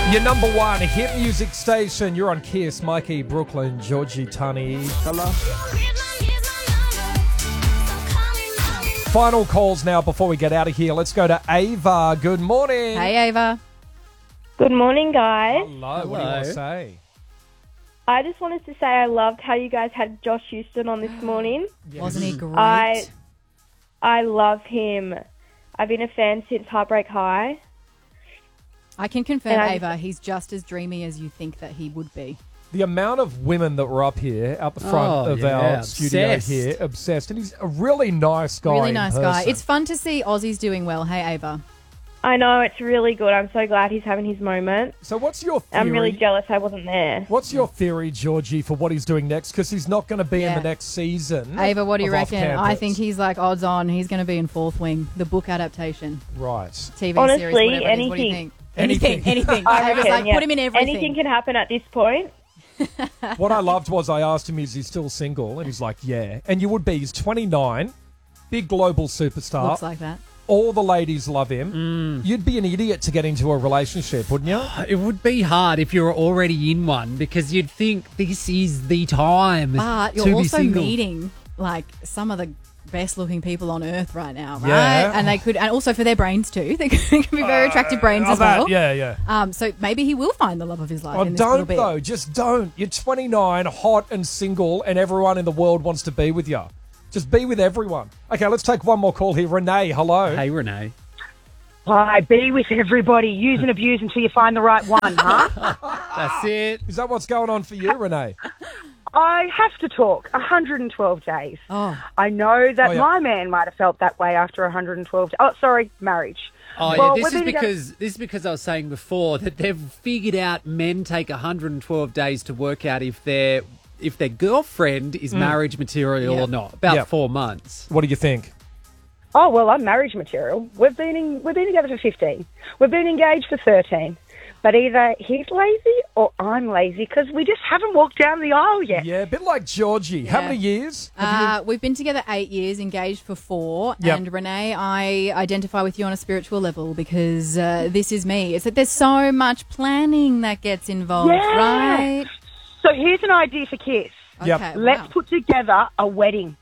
Your number one hit music station. You're on Kiss. Mikey, Brooklyn, Georgie, Tunny. Hello. Final calls now before we get out of here. Let's go to Ava. Good morning. Hey, Ava. Good morning, guys. Hello. What do you want to say? I just wanted to say I loved how you guys had Josh Houston on this morning. Wasn't he great? I love him. I've been a fan since Heartbreak High. I can confirm, Ava, he's just as dreamy as you think that he would be. The amount of women that were up here, out the front of our studio here, obsessed. And he's a really nice guy. Really nice guy. It's fun to see Aussies doing well. Hey, Ava. I know, it's really good. I'm so glad he's having his moment. So what's your theory? I'm really jealous I wasn't there. What's your theory, Georgie, for what he's doing next? Because he's not going to be in the next season. Ava, what do you reckon? Off-campus. I think he's like odds on. He's going to be in Fourth Wing, the book adaptation. Right. TV Honestly, series, whatever it is. anything. What do you think? Anything. Anything. I Ava's reckon, like, put him in everything. Anything can happen at this point. What I loved was I asked him, is he still single? And he's like, yeah. And you would be. He's 29, big global superstar. Looks like that. All the ladies love him. You'd be an idiot to get into a relationship, wouldn't you? It would be hard if you're already in one because you'd think this is the time But you're to be also single. meeting like some of the best looking people on earth right now, right? Yeah. And they could, and also for their brains too. They can be very attractive brains as well. Yeah. So maybe he will find the love of his life. Oh, in this little don't, bit. though. Just don't. You're 29, hot and single, and everyone in the world wants to be with you. Just be with everyone. Okay, let's take one more call here. Renee, hello. Hey, Renee. Hi, be with everybody. Use and abuse until you find the right one, huh? That's it. Is that what's going on for you, Renee? I have to talk. 112 days. Oh. I know that Oh, yeah. my man might have felt that way after 112 days. Oh, sorry, marriage. Oh, Well, yeah, we've been this is because I was saying before that they've figured out men take 112 days to work out if their girlfriend is marriage material or not. About Yep. 4 months. What do you think? Oh, well, I'm marriage material. We've been together for 15. We've been engaged for 13. But either he's lazy or I'm lazy because we just haven't walked down the aisle yet. Yeah, a bit like Georgie. How Yeah. many years? We've been together 8 years, engaged for 4. Yep. And Renee, I identify with you on a spiritual level because this is me. It's like there's so much planning that gets involved, Yeah. right? So here's an idea for Kiss. Yep. Okay, Let's wow. put together a wedding.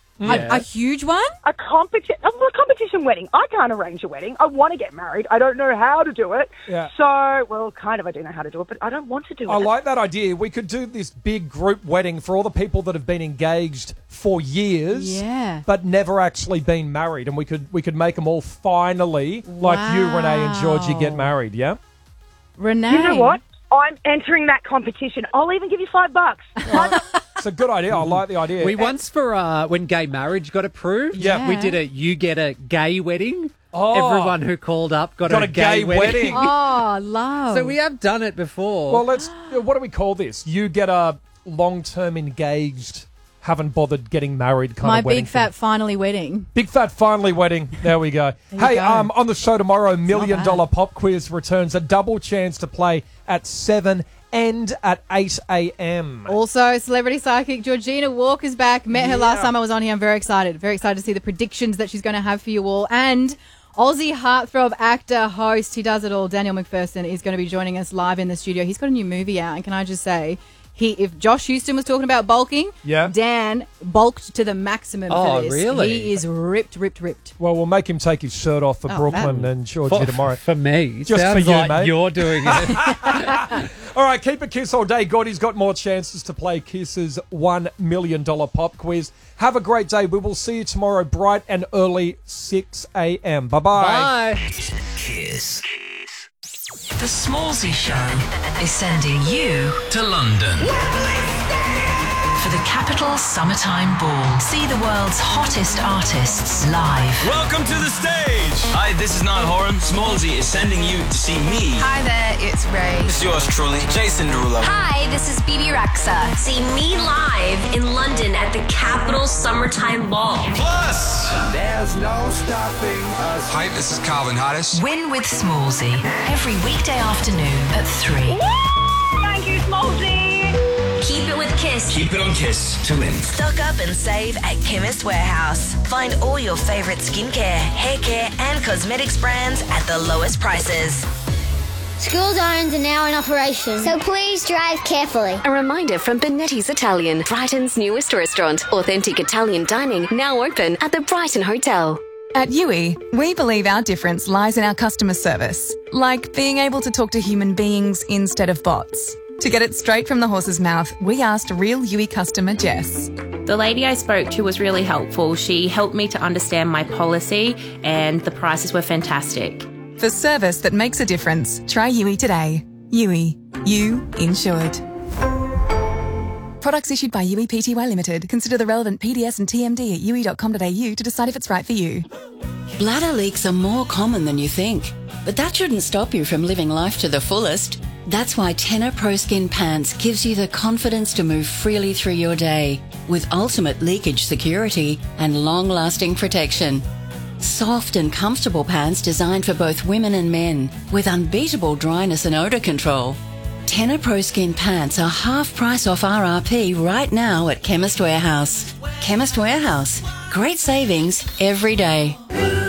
A huge one? A competition wedding. I can't arrange a wedding. I want to get married. I don't know how to do it. Yeah. So, well, kind of I do know how to do it, but I don't want to do I it. like that idea. We could do this big group wedding for all the people that have been engaged for years, Yeah. but never actually been married, and we could make them all finally, like you, Renee, and Georgie, get married. Yeah. Renee. You know what? I'm entering that competition. I'll even give you $5. It's a good idea. I like the idea. We once for when gay marriage got approved, Yeah. we did you get a gay wedding. Oh. Everyone who called up got a gay wedding. Oh, love. So we have done it before. Well, what do we call this? You get a long-term engaged, haven't bothered getting married kind My of wedding. big fat finally wedding. Big fat finally wedding. There we go. There Hey, you go. on the show tomorrow, $1 million bad. pop quiz returns. A double chance to play at 7 and at 8 a.m. Also, celebrity psychic Georgina Walker's back. Met her last time I was on here. I'm very excited. Very excited to see the predictions that she's going to have for you all. And Aussie heartthrob actor, host, he does it all, Daniel McPherson, is going to be joining us live in the studio. He's got a new movie out, and can I just say, if Josh Houston was talking about bulking, Yeah. Dan bulked to the maximum Oh, for this. really? He is ripped. Well, we'll make him take his shirt off for Brooklyn and Georgie tomorrow. For me. Just Sounds for you, like mate. you're doing it. All right, keep it Kiss all day. Gordy's got more chances to play Kiss's $1 million pop quiz. Have a great day. We will see you tomorrow bright and early, 6 a.m. Bye-bye. Bye. Kiss. The Smallsy Show is sending you to London for the Capital Summertime Ball. See the world's hottest artists live. Welcome to the stage! Hi, this is Niall Horan. Smallsy is sending you to see me. Hi there, it's Ray. This is yours truly, Jason Derulo. Hi, this is BB Rexa. See me live in London at the Capital Summertime Ball. Plus, There's no stopping us. hi, this is Calvin Harris. Win with Smallsy every weekday afternoon at 3. Thank you, Smallsy. Keep it with Kiss. Keep it on Kiss to win. Stock up and save at Chemist Warehouse. Find all your favourite skincare, hair care and cosmetics brands at the lowest prices. School zones are now in operation, so please drive carefully. A reminder from Benetti's Italian, Brighton's newest restaurant. Authentic Italian dining now open at the Brighton Hotel. At Yui, we believe our difference lies in our customer service, like being able to talk to human beings instead of bots. To get it straight from the horse's mouth, we asked real Yui customer Jess. The lady I spoke to was really helpful. She helped me to understand my policy and the prices were fantastic. For service that makes a difference, try Yui today. Yui. You insured. Products issued by Yui Pty Limited. Consider the relevant PDS and TMD at yui.com.au to decide if it's right for you. Bladder leaks are more common than you think, but that shouldn't stop you from living life to the fullest. That's why Tenor Pro Skin Pants gives you the confidence to move freely through your day with ultimate leakage security and long-lasting protection. Soft and comfortable pants designed for both women and men with unbeatable dryness and odour control. Tenor Pro Skin Pants are half price off RRP right now at Chemist Warehouse. Chemist Warehouse. Great savings every day.